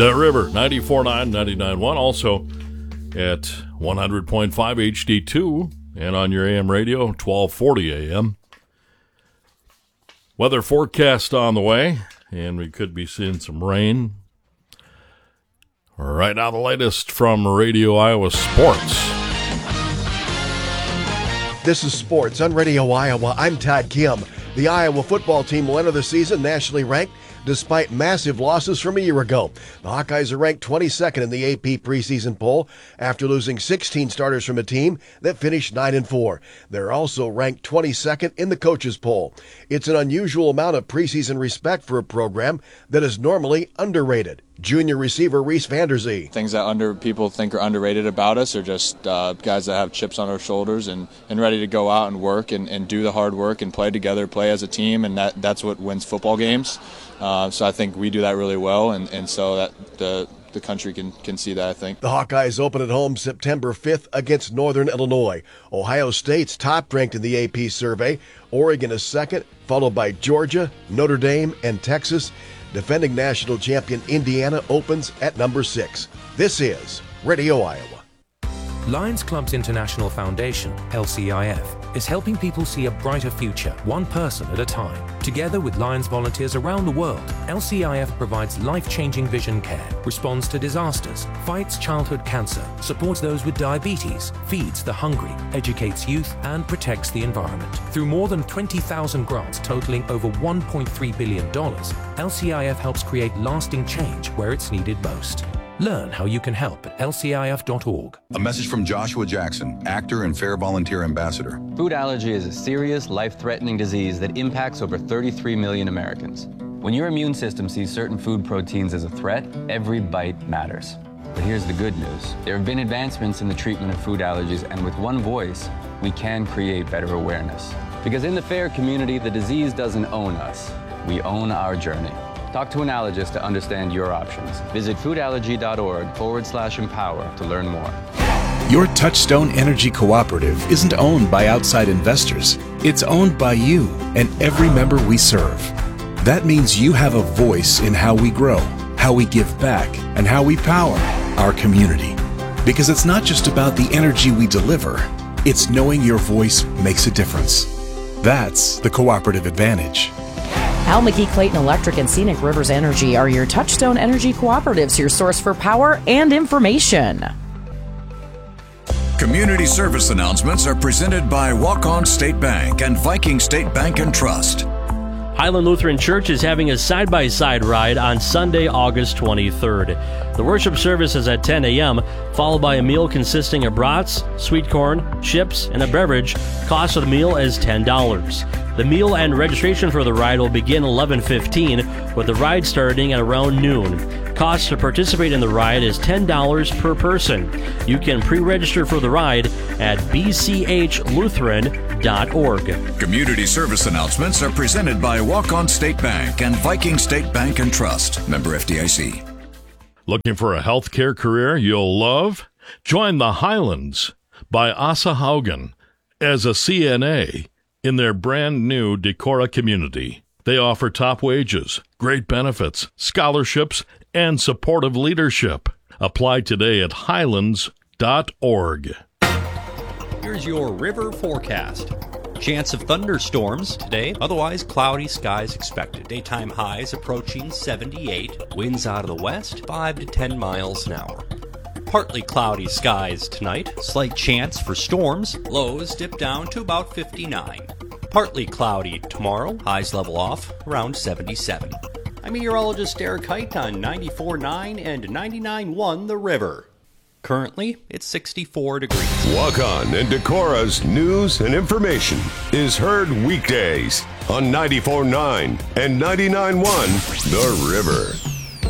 The River, 94.9, 99.1, also at 100.5 HD2 and on your AM radio, 1240 AM. Weather forecast on the way, and we could be seeing some rain. Right now, the latest from Radio Iowa Sports. This is Sports on Radio Iowa. I'm Todd Kim. The Iowa football team will enter the season nationally ranked despite massive losses from a year ago. The Hawkeyes are ranked 22nd in the AP preseason poll after losing 16 starters from a team that finished 9-4. They're also ranked 22nd in the coaches poll. It's an unusual amount of preseason respect for a program that is normally underrated. Junior receiver Reese Vanderzee. Things that people think are underrated about us are just guys that have chips on our shoulders and ready to go out and work and do the hard work and play together, play as a team, and that's what wins football games. So I think we do that really well, and so that the country can see that, I think. The Hawkeyes open at home September 5th against Northern Illinois. Ohio State's top ranked in the AP survey. Oregon is second, followed by Georgia, Notre Dame, and Texas. Defending national champion Indiana opens at number 6. This is Radio Iowa. Lions Clubs International Foundation, LCIF, is helping people see a brighter future, one person at a time. Together with Lions volunteers around the world, LCIF provides life-changing vision care, responds to disasters, fights childhood cancer, supports those with diabetes, feeds the hungry, educates youth, and protects the environment. Through more than 20,000 grants totaling over $1.3 billion, LCIF helps create lasting change where it's needed most. Learn how you can help at lcif.org. A message from Joshua Jackson, actor and Fair Volunteer Ambassador. Food allergy is a serious, life-threatening disease that impacts over 33 million Americans. When your immune system sees certain food proteins as a threat, every bite matters. But here's the good news. There have been advancements in the treatment of food allergies, and with one voice, we can create better awareness. Because in the FAIR community, the disease doesn't own us. We own our journey. Talk to an allergist to understand your options. Visit foodallergy.org/empower to learn more. Your Touchstone Energy Cooperative isn't owned by outside investors. It's owned by you and every member we serve. That means you have a voice in how we grow, how we give back, and how we power our community. Because it's not just about the energy we deliver, it's knowing your voice makes a difference. That's the cooperative advantage. Al McGee Clayton Electric and Scenic Rivers Energy are your Touchstone Energy Cooperatives, your source for power and information. Community service announcements are presented by Walk-On State Bank and Viking State Bank and Trust. Highland Lutheran Church is having a side-by-side ride on Sunday, August 23rd. The worship service is at 10 a.m., followed by a meal consisting of brats, sweet corn, chips, and a beverage. Cost of the meal is $10. The meal and registration for the ride will begin 11:15, with the ride starting at around noon. Cost to participate in the ride is $10 per person. You can pre-register for the ride at bchlutheran.org. Community service announcements are presented by Walk-On State Bank and Viking State Bank and Trust. Member FDIC. Looking for a healthcare career you'll love? Join the Highlands by Asa Haugen as a CNA in their brand new Decorah community. They offer top wages, great benefits, scholarships, and supportive leadership. Apply today at highlands.org. Here's your river forecast. Chance of thunderstorms today, otherwise cloudy skies expected. Daytime highs approaching 78. Winds out of the west, 5 to 10 miles an hour. Partly cloudy skies tonight. Slight chance for storms. Lows dip down to about 59. Partly cloudy tomorrow. Highs level off around 77. I'm meteorologist Eric Height on 94.9 and 99.1 The River. Currently, it's 64 degrees. Walk On and Decorah's news and information is heard weekdays on 94.9 and 99.1 The River.